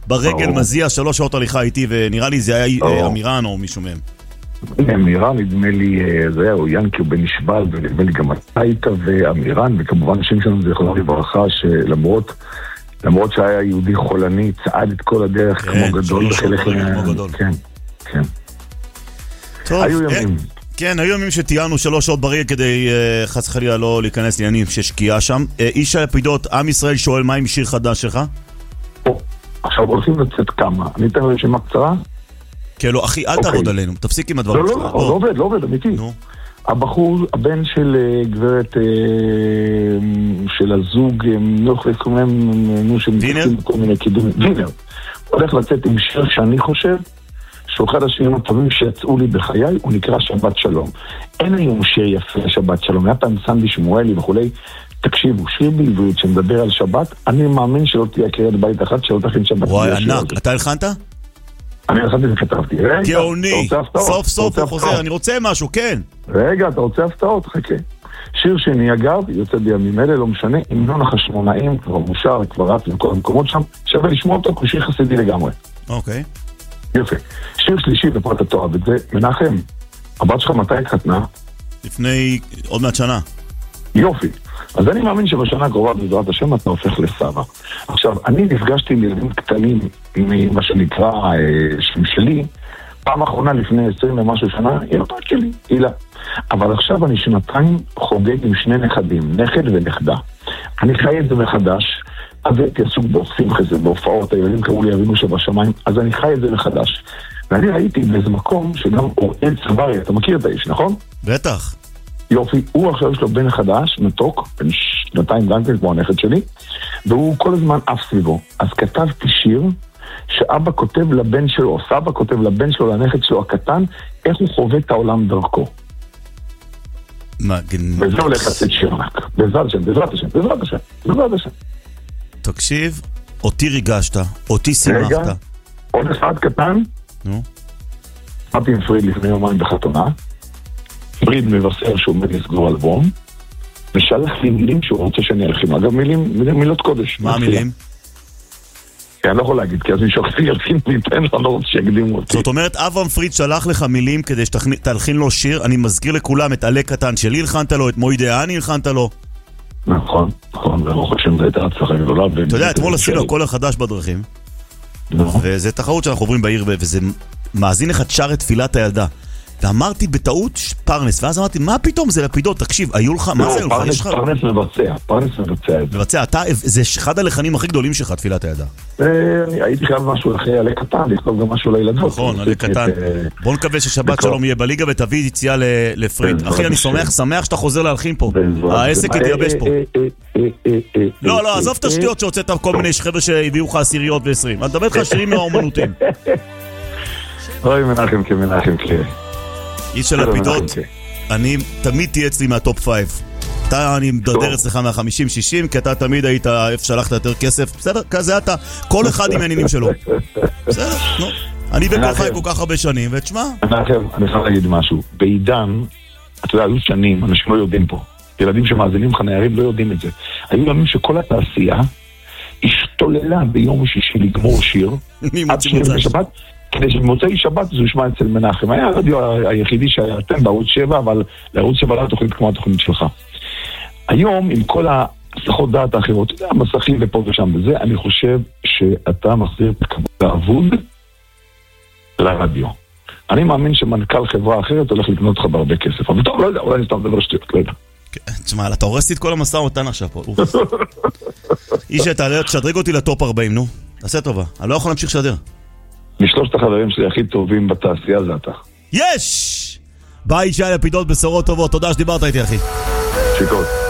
ברגל מזיע 3 שעות הליכה איתי, ונראה לי זה היה אמירן או מישהו מהם. אמירן, נדמה לי, זה היה או ינקי או בן נשבל, ונדמה לי גם אתה היית ואמירן, וכמובן השם שלנו זה יכולה לברכה, למרות שהיה יהודי חולני, צעד את כל הדרך כמו גדול, כן, כן. היו ימים. כן, היו ימים שטיינו 3 שעות ברגל כדי חס וחלילה לא להיכנס לעניינים ששקיעה שם. איש הלפידות, עם ישראל שואל מה עם שיר חדש שלך? עכשיו הולכים לצאת כמה, אני אתן רשימה קצרה? כן, לא, אחי, אל תעבוד עלינו, תפסיק עם הדברים שלך. לא, לא עובד, אמיתי. הבחור, הבן של גברת, של הזוג, וינר, הולך לצאת עם שיר שאני חושב, שהוא אחד השירים הטובים שיצאו לי בחיי, הוא נקרא שבת שלום. אין היום שיר יפה שבת שלום, היה פעם סנדי שמואלי וכולי, תקשיבו, שיר בעברית שמדבר על שבת, אני מאמין שלא תהיה קריאת בית אחת שלא תכין שבת. וואי, ענק, אתה הלחנת? אני הלחנתי וכתבתי. גאוני, סוף סוף הוא חוזר, אני רוצה משהו, כן. רגע, אתה רוצה הפתעות? חכה. שיר שני אגב, יוצא בימים אלה, לא משנה, המנון החשמונאים, כבר מושר, כבר רץ לכל המקומות שם, שווה לשמוע אותו, הוא שיר חסידי לגמרי. אוקיי. יפה. שיר שלישי, בפרט אתה אוהב את זה, מנחם, הבת שלך מתי התחתנה? לפני עוד מעט שנה. יופי. אז אני מאמין שבשנה הקרובה בעזרת השם אתה הופך לסבא. עכשיו, אני נפגשתי עם ילדים קטנים ממה שנקרא שם שלי, פעם אחרונה לפני 20 ומשהו שנה, היא הבת שלי, הילה. אבל עכשיו אני 2 חוגג עם 2 נכדים, נכד ונכדה. אני חי את זה מחדש, אז הייתי עסוק בעושים כזה, בהופעות, הילדים קראו לי אבינו שבשמיים, אז אני חי את זה מחדש. ואני ראיתי באיזה מקום שגם אוהד צברי, אתה מכיר את האיש, נכון? בטח. יופי, הוא עכשיו יש לו בן חדש, מתוק, בן 2 גם כן כמו הנכד שלי, והוא כל הזמן אף סביבו. אז כתבתי שיר שאבא כותב לבן שלו, או סבא כותב לבן שלו, לנכד שלו הקטן, איך הוא חווה את העולם דרכו. וזה הולך לצאת שיר ענק. בעזרת השם, בעזרת השם, בעזרת השם, בעזרת השם. תקשיב, אותי ריגשת, אותי שימחת. רגע, עוד אחד קטן. נו. אמרתי עם פריד לפני יומיים בחתונה. פריד מבשר שהוא עומד לסגור אלבום, ושלח לי מילים שהוא רוצה שאני אלחים. אגב, מילות קודש. מה המילים? כי אני לא יכול להגיד, כי אז מישהו אחרי ילחין ויתן לו, לא רוצה שיקדימו אותי. זאת אומרת, אברהם פריד שלח לך מילים כדי שתלחין לו שיר. אני מזכיר לכולם את עלה קטן שלי הלחנת לו, את מוי דהני הלחנת לו. נכון, נכון, ואני חושב שזה הייתה הצלחה גדולה. אתה יודע, אתמול עשינו הכל החדש בדרכים, וזה תחרות שאנחנו עוברים בעיר, וזה מאזין לך שר את תפילת הילדה. ואמרתי בטעות פרנס, ואז אמרתי, מה פתאום זה לפידות? תקשיב, היו לך, מה זה היו לך? פרנס מבצע. מבצע, זה אחד הלחנים הכי גדולים שלך, תפילת הילדה. הייתי חייב משהו אחרי עלי קטן, לכתוב גם משהו לילדות. נכון, עלי קטן. בוא נקווה ששבת שלום יהיה בליגה ותביא יציאה לפריד. אחי, אני שמח שאתה חוזר להלחין פה. העסק יתייבש פה. לא, עזוב את השטויות שהוצאת כל מיני חבר'ה שהביאו לך 10 ו20. אני מדבר לך שירים מהאומנותיים. אוי, מנחם איש של הפידות, אני תמיד תהיה אצלי מהטופ 5. אני מדרדר אצלך מה-50-60, כי אתה תמיד היית איפה שלחת יותר כסף. בסדר, כזה אתה, כל אחד עם העניינים שלו. בסדר, נו. אני בכל חי כל כך הרבה שנים, ותשמע. מנחם, אני חייב להגיד משהו. בעידן, אתה יודע, היו שנים, אנשים לא יודעים פה. ילדים שמאזינים לך, נערים, לא יודעים את זה. היו ימים שכל התעשייה השתוללה ביום שישי לגמור שיר. עד שירים בשבת. כדי שבמוצאי שבת זה ישמע אצל מנחם. היה הרדיו היחידי שאתם בערוץ 7, אבל לערוץ 7 לא תוכנית כמו התוכנית שלך. היום, עם כל ההסחות דעת האחרות, המסכים ופה ושם וזה, אני חושב שאתה מחזיר את הכבוד האבוד לרדיו. אני מאמין שמנכ"ל חברה אחרת הולך לקנות לך בהרבה כסף. אבל טוב, לא יודע, אולי אני סתם דבר שטויות, לא יודע. תשמע, אתה הורסתי את כל המסע אותן עכשיו פה. איש, תשדרג אותי לטופ 40, נו. תעשה טובה. אני לא יכול להמשיך לשדר. משלושת החברים שלי הכי טובים בתעשייה זה אתה. יש! ביי, שי לפידות, בשורות טובות. תודה שדיברת איתי, אחי. שיקות.